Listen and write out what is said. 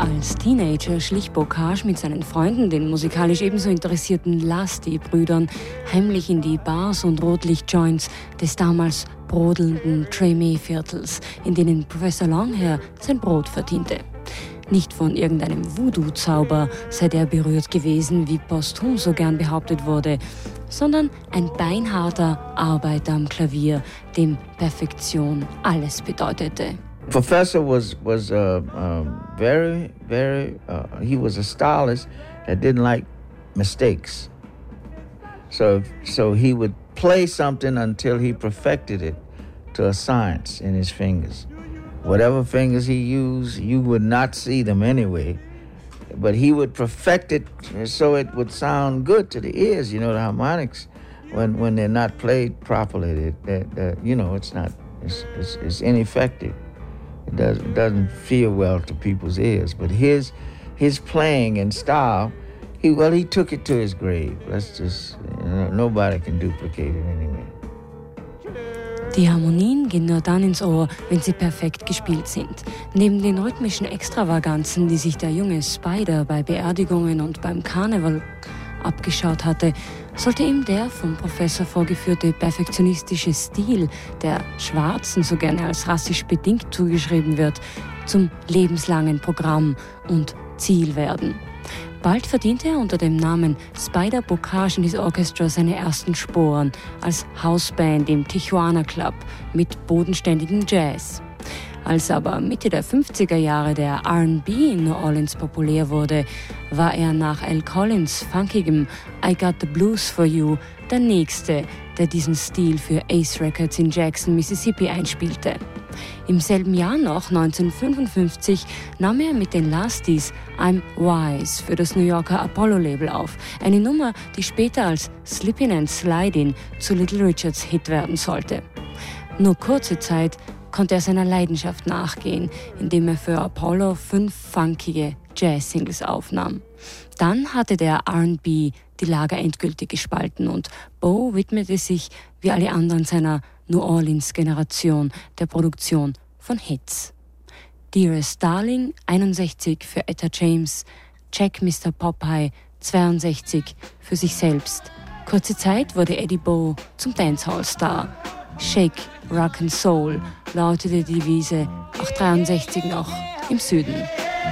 Als Teenager schlich Bocage mit seinen Freunden, den musikalisch ebenso interessierten Lusty-Brüdern, heimlich in die Bars und Rotlichtjoints des damals brodelnden Treme-Viertels, in denen Professor Longhair sein Brot verdiente. Nicht von irgendeinem Voodoo-Zauber sei der berührt gewesen, wie posthum so gern behauptet wurde, sondern ein beinharter Arbeiter am Klavier, dem Perfektion alles bedeutete. Professor was very, he was a stylist that didn't like mistakes. So he would play something until he perfected it to a science in his fingers. Whatever fingers he used, you would not see them anyway, but he would perfect it so it would sound good to the ears. You know, the harmonics, when they're not played properly, it's ineffective. It doesn't feel well to people's ears. But his playing and style, he took it to his grave. That's just, nobody can duplicate it anyway. Die Harmonien gehen nur dann ins Ohr, wenn sie perfekt gespielt sind. Neben den rhythmischen Extravaganzen, die sich der junge Spider bei Beerdigungen und beim Karneval abgeschaut hatte, sollte ihm der vom Professor vorgeführte perfektionistische Stil, der Schwarzen so gerne als rassisch bedingt zugeschrieben wird, zum lebenslangen Programm und Ziel werden. Bald verdiente er unter dem Namen Spider Bocage and His Orchestra seine ersten Sporen als Hausband im Tijuana Club mit bodenständigem Jazz. Als aber Mitte der 50er Jahre der R&B in New Orleans populär wurde, war er nach Al Collins' funkigem I Got the Blues for You der Nächste, der diesen Stil für Ace Records in Jackson, Mississippi einspielte. Im selben Jahr noch, 1955, nahm er mit den Lustys I'm Wise für das New Yorker Apollo-Label auf. Eine Nummer, die später als Slippin' and Slidin' zu Little Richards Hit werden sollte. Nur kurze Zeit konnte er seiner Leidenschaft nachgehen, indem er für Apollo 5 funkige Jazz-Singles aufnahm. Dann hatte der R&B die Lager endgültig gespalten und Bo widmete sich, wie alle anderen seiner New Orleans-Generation, der Produktion von Hits. Dearest Darling, 61 für Etta James, Check Mr. Popeye, 62 für sich selbst. Kurze Zeit wurde Eddie Bo zum Dancehall-Star. Shake, Rock and Soul lautete die Devise, auch 63 noch im Süden.